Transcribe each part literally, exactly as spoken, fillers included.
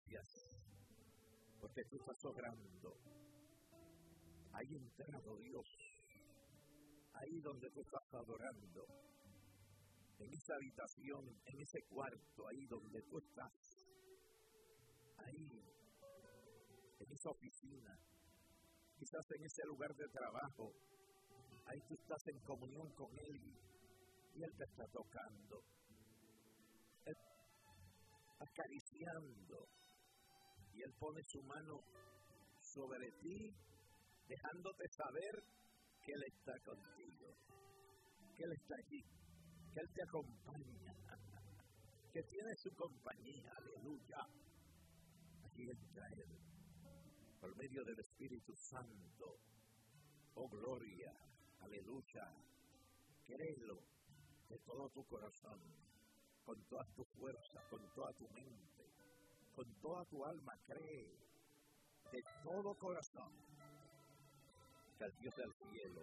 gracias, porque tú estás obrando. Ahí entrado Dios, ahí donde tú estás adorando, en esa habitación, en ese cuarto, ahí donde tú estás, ahí, en esa oficina, quizás en ese lugar de trabajo, ahí tú estás en comunión con Él y Él te está tocando, Él acariciando, y Él pone su mano sobre ti, dejándote saber que Él está contigo, que Él está allí, que Él te acompaña, que tiene su compañía, aleluya. Allí entra Él, por medio del Espíritu Santo, oh gloria, aleluya. Créelo de todo tu corazón, con toda tu fuerza, con toda tu mente, con toda tu alma, cree de todo corazón que el Dios del cielo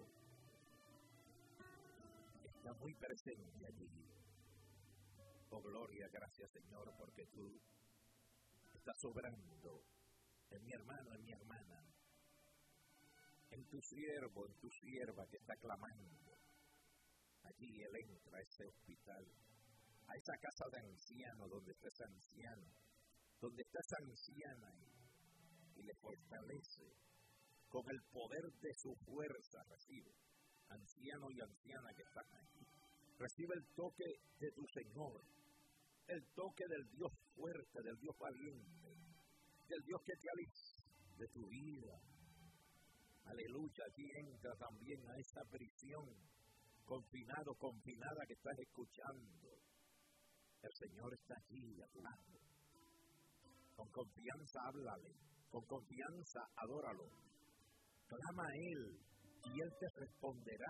está muy presente allí. Oh gloria, gracias Señor, porque tú estás obrando en mi hermano, en mi hermana, en tu siervo, en tu sierva que está clamando. Allí Él entra a ese hospital, a esa casa de ancianos donde está ese anciano, donde está esa anciana y, y le fortalece con el poder de su fuerza. Recibe, anciano y anciana que están aquí, recibe el toque de tu Señor, el toque del Dios fuerte, del Dios valiente, del Dios que te alisa de tu vida. Aleluya, aquí entra también a esa prisión, confinado, confinada que estás escuchando. El Señor está allí a tu lado. Con confianza háblale, con confianza adóralo. Clama a Él y Él te responderá.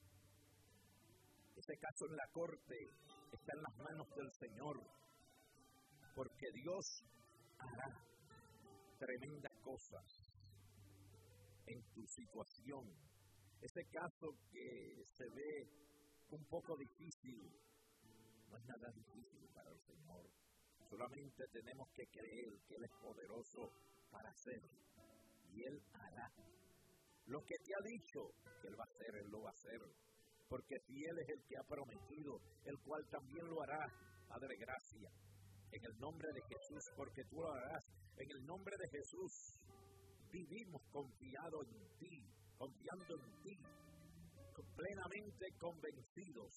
Ese caso en la corte está en las manos del Señor, porque Dios hará tremendas cosas en tu situación. Ese caso que se ve un poco difícil, no es nada difícil para el Señor. Solamente tenemos que creer que Él es poderoso para hacerlo. Y Él hará lo que te ha dicho que Él va a hacer, Él lo va a hacer. Porque fiel es el que ha prometido, el cual también lo hará. Padre, gracias. En el nombre de Jesús, porque tú lo harás. En el nombre de Jesús, vivimos confiados en ti, confiando en ti, plenamente convencidos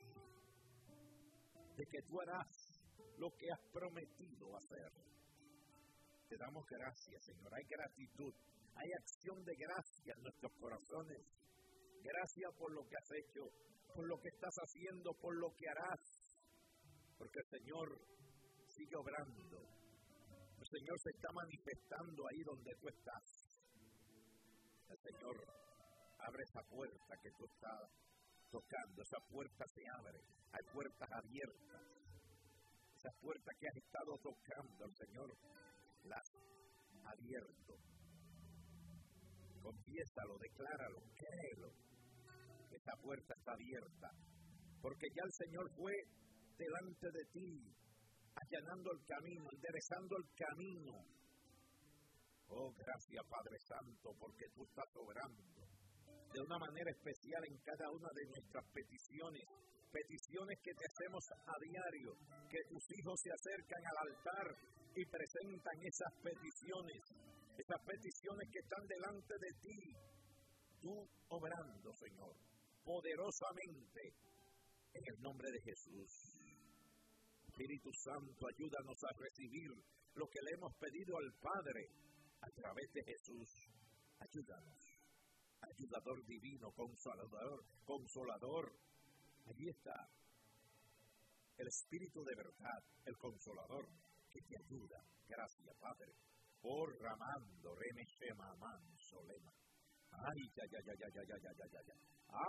de que tú harás lo que has prometido hacer. Te damos gracias, Señor. Hay gratitud, hay acción de gracia en nuestros corazones. Gracias por lo que has hecho, por lo que estás haciendo, por lo que harás. Porque el Señor sigue obrando. El Señor se está manifestando ahí donde tú estás. El Señor abre esa puerta que tú estás tocando. Esa puerta se abre. Hay puertas abiertas. Esa puerta que has estado tocando, el Señor las ha abierto. Confiésalo, decláralo, créelo. Esa puerta está abierta. Porque ya el Señor fue delante de ti, allanando el camino, enderezando el camino. Oh, gracias Padre Santo, porque tú estás obrando de una manera especial en cada una de nuestras peticiones. Peticiones que te hacemos a diario, que tus hijos se acercan al altar y presentan esas peticiones, esas peticiones que están delante de ti. Tú obrando, Señor, poderosamente, en el nombre de Jesús. Espíritu Santo, ayúdanos a recibir lo que le hemos pedido al Padre a través de Jesús. Ayúdanos, ayudador divino, consolador, consolador. Allí está el Espíritu de verdad, el consolador, que te ayuda. Gracias, Padre. Por Ramando, Remeshema, Mansolema. Ay, ya, ya, ya, ya, ya, ya, ya, ya, ya.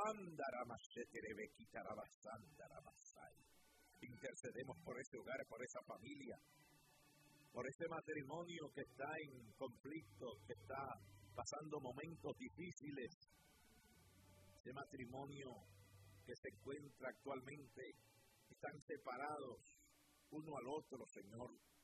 Intercedemos por ese hogar, por esa familia, por ese matrimonio que está en conflicto, que está pasando momentos difíciles. Ese matrimonio que se encuentra actualmente, están separados uno al otro, Señor.